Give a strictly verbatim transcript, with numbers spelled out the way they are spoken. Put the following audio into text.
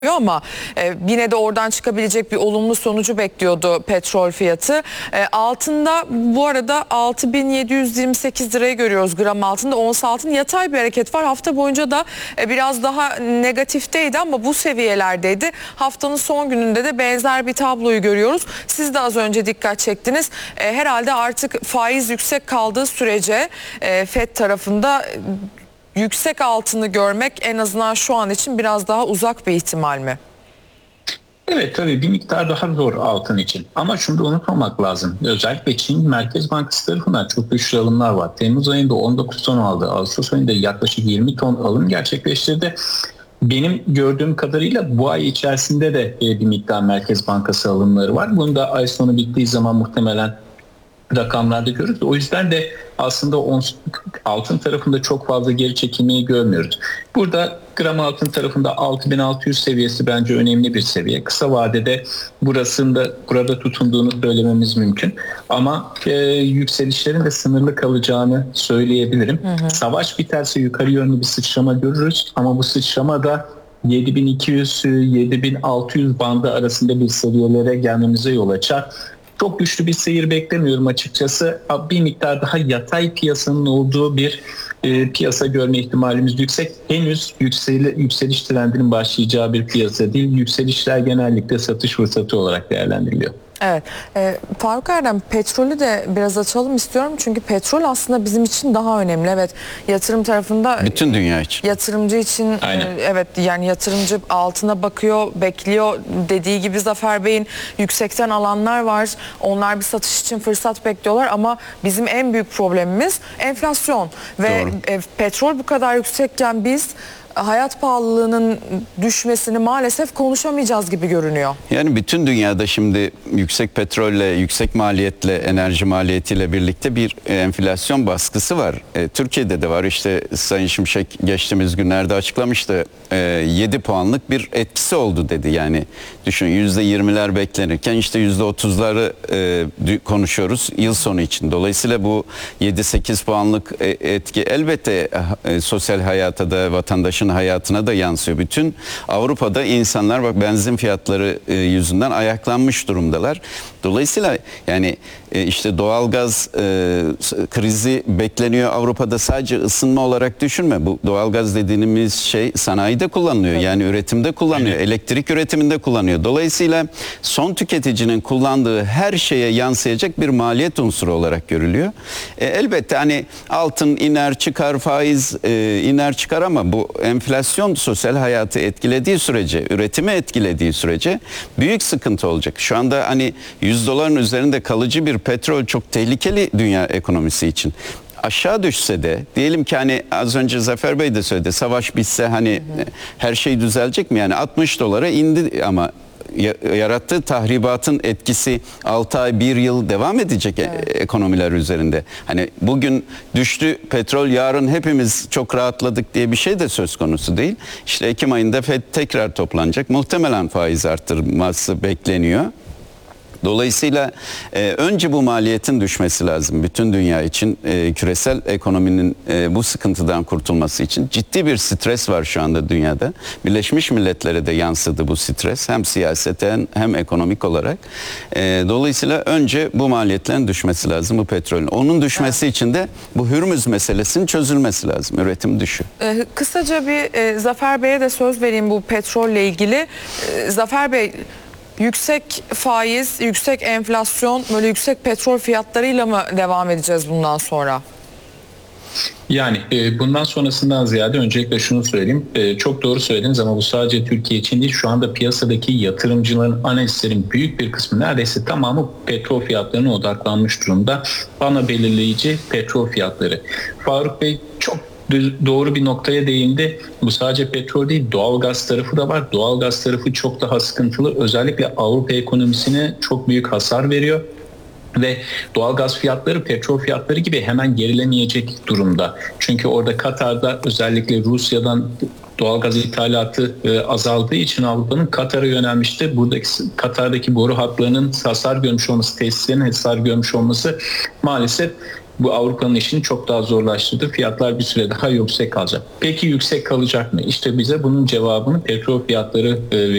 ama e, yine de oradan çıkabilecek bir olumlu sonucu bekliyordu petrol fiyatı. E, altında bu arada altı bin yedi yüz yirmi sekiz liraya görüyoruz gram altında. Ons altın yatay bir hareket var. Hafta boyunca da e, biraz daha negatifteydi ama bu seviyelerdeydi. Haftanın son gününde de benzer bir tabloyu görüyoruz. Siz de az önce dikkat çektiniz. E, herhalde artık faiz yüksek kaldığı sürece e, F E D tarafında yüksek altını görmek en azından şu an için biraz daha uzak bir ihtimal mi? Evet, tabii bir miktar daha zor altın için. Ama şunu da unutmamak lazım. Özellikle Çin Merkez Bankası tarafından çok güçlü alımlar var. Temmuz ayında on dokuz ton aldı. Ağustos ayında yaklaşık yirmi ton alım gerçekleştirdi. Benim gördüğüm kadarıyla bu ay içerisinde de bir miktar Merkez Bankası alımları var. Bunu da ay sonu bittiği zaman muhtemelen rakamlarda görürüz. O yüzden de aslında ons, altın tarafında çok fazla geri çekilmeyi görmüyoruz. Burada gram altın tarafında altı bin altı yüz seviyesi bence önemli bir seviye. Kısa vadede burasında burada tutunduğunu söylememiz mümkün. Ama e, yükselişlerin de sınırlı kalacağını söyleyebilirim. Hı hı. Savaş biterse yukarı yönlü bir sıçrama görürüz ama bu sıçrama da yedi bin iki yüz yedi bin altı yüz bandı arasında bir seviyelere gelmemize yol açar. Çok güçlü bir seyir beklemiyorum açıkçası. Bir miktar daha yatay piyasanın olduğu bir e, piyasa görme ihtimalimiz yüksek. Henüz yüksel, yükseliş trendinin başlayacağı bir piyasa değil. Yükselişler genellikle satış fırsatı olarak değerlendiriliyor. Evet. E, Faruk Erdem, petrolü de biraz açalım istiyorum. Çünkü petrol aslında bizim için daha önemli. Evet, yatırım tarafında bütün dünya için. Yatırımcı için e, evet yani yatırımcı altına bakıyor, bekliyor. Dediği gibi Zafer Bey'in yüksekten alanlar var. Onlar bir satış için fırsat bekliyorlar ama bizim en büyük problemimiz enflasyon ve e, petrol bu kadar yüksekken biz hayat pahalılığının düşmesini maalesef konuşamayacağız gibi görünüyor. Yani bütün dünyada şimdi yüksek petrolle, yüksek maliyetle, enerji maliyetiyle birlikte bir enflasyon baskısı var. E, Türkiye'de de var. İşte Sayın Şimşek geçtiğimiz günlerde açıklamıştı. E, yedi puanlık bir etkisi oldu dedi. Yani düşün yüzde yirmiler beklenirken işte yüzde otuzları e, konuşuyoruz yıl sonu için. Dolayısıyla bu yedi sekiz puanlık etki elbette e, sosyal hayata da vatandaşın hayatına da yansıyor. Bütün Avrupa'da insanlar bak benzin fiyatları e, yüzünden ayaklanmış durumdalar. Dolayısıyla yani e, işte doğalgaz e, krizi bekleniyor Avrupa'da, sadece ısınma olarak düşünme. Bu doğalgaz dediğimiz şey sanayide kullanılıyor. Evet. Yani üretimde kullanılıyor. Evet. Elektrik üretiminde kullanılıyor. Dolayısıyla son tüketicinin kullandığı her şeye yansıyacak bir maliyet unsuru olarak görülüyor. E, elbette hani altın iner çıkar, faiz e, iner çıkar ama bu enflasyon sosyal hayatı etkilediği sürece, üretimi etkilediği sürece büyük sıkıntı olacak. Şu anda hani yüz doların üzerinde kalıcı bir petrol çok tehlikeli dünya ekonomisi için. Aşağı düşse de diyelim ki hani az önce Zafer Bey de söyledi, savaş bitse hani hı hı. her şey düzelecek mi? Yani altmış dolara indi ama yarattığı tahribatın etkisi altı ay bir yıl devam edecek. Evet. Ekonomiler üzerinde. Hani bugün düştü petrol, yarın hepimiz çok rahatladık diye bir şey de söz konusu değil. İşte Ekim ayında F E D tekrar toplanacak. Muhtemelen faiz arttırması bekleniyor. Dolayısıyla e, önce bu maliyetin düşmesi lazım. Bütün dünya için e, küresel ekonominin e, bu sıkıntıdan kurtulması için ciddi bir stres var şu anda dünyada. Birleşmiş Milletler'e de yansıdı bu stres. Hem siyaseten hem ekonomik olarak. E, dolayısıyla önce bu maliyetlerin düşmesi lazım, bu petrolün. Onun düşmesi evet. için de bu Hürmüz meselesinin çözülmesi lazım. Üretim düşüyor. E, kısaca bir e, Zafer Bey'e de söz vereyim bu petrolle ilgili. E, Zafer Bey, yüksek faiz, yüksek enflasyon, böyle yüksek petrol fiyatlarıyla mı devam edeceğiz bundan sonra? Yani e, bundan sonrasından ziyade öncelikle şunu söyleyeyim. E, çok doğru söylediniz ama bu sadece Türkiye için değil. Şu anda piyasadaki yatırımcıların, analistlerin büyük bir kısmı, neredeyse tamamı petrol fiyatlarına odaklanmış durumda. Ana belirleyici petrol fiyatları. Faruk Bey çok doğru bir noktaya değindi. Bu sadece petrol değil, doğalgaz tarafı da var. Doğalgaz tarafı çok daha sıkıntılı. Özellikle Avrupa ekonomisine çok büyük hasar veriyor. Ve doğalgaz fiyatları petrol fiyatları gibi hemen gerilemeyecek durumda. Çünkü orada Katar'da özellikle Rusya'dan doğalgaz ithalatı e, azaldığı için Avrupa'nın Katar'a yönelmişti. Buradaki Katar'daki boru hatlarının hasar görmüş olması, tesislerin hasar görmüş olması maalesef Bu Avrupa'nın işini çok daha zorlaştırdı. Fiyatlar bir süre daha yüksek kalacak. Peki yüksek kalacak mı? İşte bize bunun cevabını petrol fiyatları e,